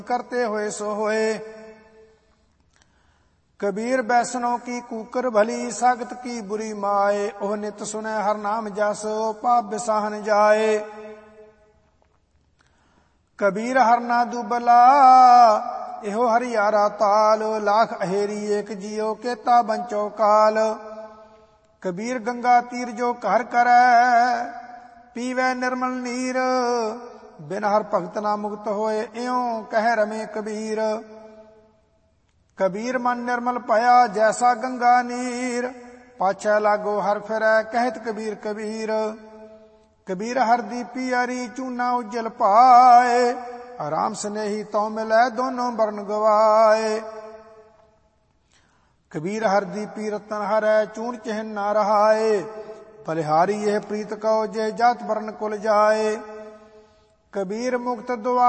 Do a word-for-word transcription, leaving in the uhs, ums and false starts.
करते हुए सो होए। कबीर बैसनों की कूकर भली, सागत की बुरी माए। ओह नित सुने हर नाम जस, ओ पाप बिसाहन जाए। कबीर हर ना दुबला, एहो हरियारा ताल। लाख अहेरी एक जियो, केता बंचो काल। कबीर गंगा तीर जो घर करे, पीवे निर्मल नीर। बिन हर भगत ना मुक्त होए, इयों कह रमे कबीर। कबीर मन निर्मल पया, जैसा गंगा नीर। पाछै लागो हर फिरै, कहत कबीर कबीर। कबीर हर दी पियारी, चूना उज्जल पाए। राम स्नेही तो मिलै, दोनों बरन गवाए। कबीर हर दी पी रतन हरै, चून चिहन ना रहाए। बलिहारी यह प्रीत कहो, जे जात बरन कुल जाए। कबीर मुक्त दुआ